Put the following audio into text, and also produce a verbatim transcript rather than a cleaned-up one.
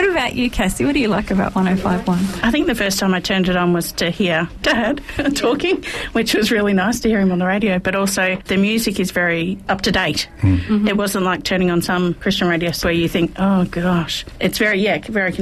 What about you, Cassie? What do you like about one oh five point one? I think the first time I turned it on was to hear Dad talking, which was really nice to hear him on the radio, but also the music is very up-to-date. Mm. Mm-hmm. It wasn't like turning on some Christian radio where you think, oh, gosh. It's very, yeah, very